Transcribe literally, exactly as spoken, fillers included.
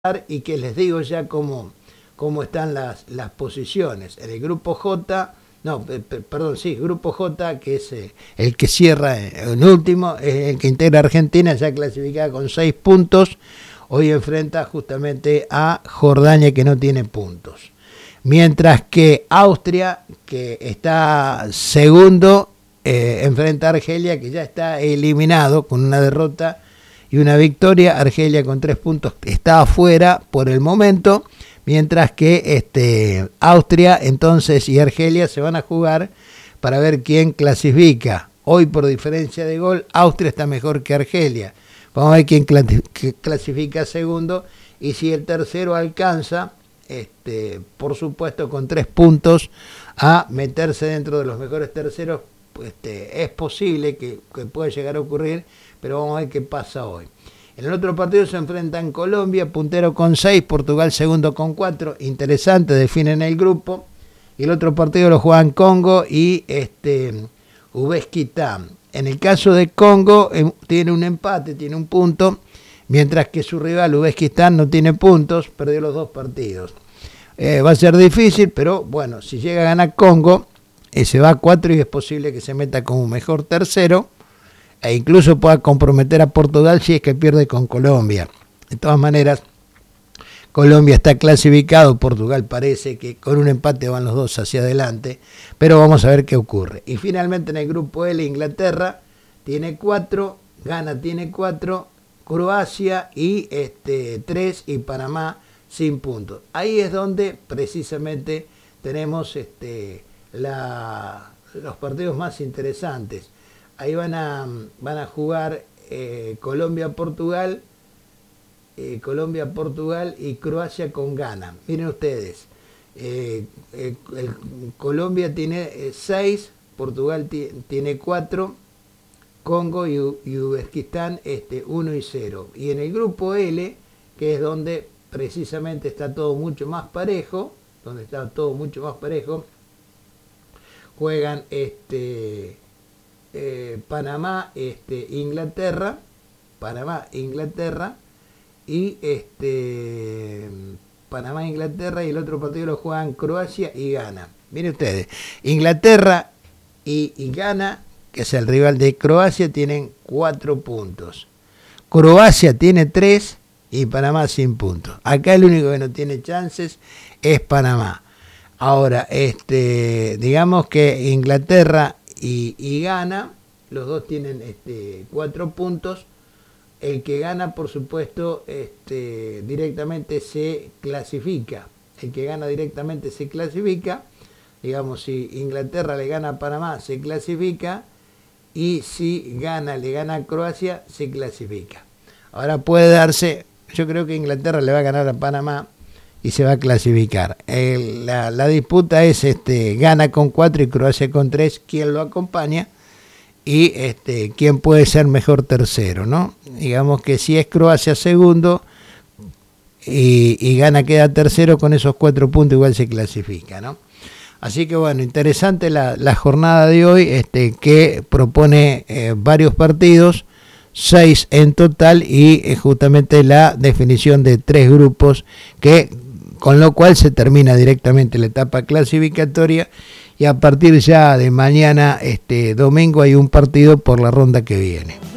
y que les digo ya cómo, cómo están las, las posiciones. En el grupo J, no, perdón, sí, grupo J, que es eh, el que cierra en último, es el que integra Argentina, ya clasificada con seis puntos. Hoy enfrenta justamente a Jordania, que no tiene puntos. Mientras que Austria, que está segundo, eh, enfrenta a Argelia, que ya está eliminado con una derrota y una victoria. Argelia con tres puntos está afuera por el momento, mientras que este, Austria entonces y Argelia se van a jugar para ver quién clasifica. Hoy por diferencia de gol, Austria está mejor que Argelia. Vamos a ver quién clasifica segundo y si el tercero alcanza, este, por supuesto con tres puntos, a meterse dentro de los mejores terceros. Este, es posible que, que pueda llegar a ocurrir, pero vamos a ver qué pasa hoy. En el otro partido se enfrentan Colombia, puntero con seis, Portugal segundo con cuatro, interesante, definen el grupo. Y el otro partido lo juegan Congo y este, Uzbekistán. En el caso de Congo eh, tiene un empate, tiene un punto, mientras que su rival Uzbekistán no tiene puntos, perdió los dos partidos. Eh, va a ser difícil, pero bueno, si llega a ganar Congo, eh, se va a cuatro y es posible que se meta como mejor tercero e incluso pueda comprometer a Portugal si es que pierde con Colombia. De todas maneras, Colombia está clasificado, Portugal parece que con un empate van los dos hacia adelante, pero vamos a ver qué ocurre. Y finalmente en el grupo L, Inglaterra tiene cuatro, Ghana tiene cuatro, Croacia y este, tres y Panamá sin puntos. Ahí es donde precisamente tenemos este, la, los partidos más interesantes. Ahí van a, van a jugar eh, Colombia-Portugal, eh, Colombia-Portugal y Croacia con Ghana. Miren ustedes, eh, eh, el, Colombia tiene eh, seis, Portugal tiene cuatro, Congo y, y Uzbekistán este, uno y cero. Y en el grupo L, que es donde precisamente está todo mucho más parejo, donde está todo mucho más parejo, juegan este... Eh, Panamá, este, Inglaterra, Panamá, Inglaterra y este Panamá, Inglaterra y el otro partido lo juegan Croacia y Ghana. Miren ustedes, Inglaterra y, y Ghana, que es el rival de Croacia, tienen cuatro puntos. Croacia tiene tres y Panamá sin puntos. Acá el único que no tiene chances es Panamá. Ahora, este, digamos que Inglaterra Y, y gana, los dos tienen este, cuatro puntos. El que gana, por supuesto, este, directamente se clasifica. El que gana directamente se clasifica. Digamos, si Inglaterra le gana a Panamá, se clasifica. Y si gana, le gana a Croacia, se clasifica. Ahora puede darse, yo creo que Inglaterra le va a ganar a Panamá y se va a clasificar. El, la, la disputa es este, Ghana con cuatro y Croacia con tres, quién lo acompaña y este, quién puede ser mejor tercero, ¿no? Digamos que si es Croacia segundo y, y Ghana queda tercero, con esos cuatro puntos igual se clasifica, ¿no? Así que bueno, interesante la, la jornada de hoy, este, que propone eh, varios partidos, seis en total, y eh, justamente la definición de tres grupos, que con lo cual se termina directamente la etapa clasificatoria y a partir ya de mañana, este domingo, hay un partido por la ronda que viene.